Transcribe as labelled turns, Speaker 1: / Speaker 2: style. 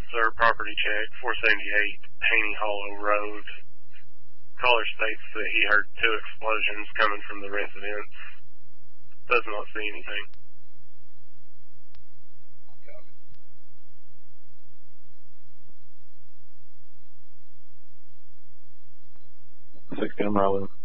Speaker 1: Sir, property check, 478 Haney Hollow Road. Caller states that he heard 2 explosions coming from the residence. Does not see anything.
Speaker 2: Copy. 6 Gun Rolling.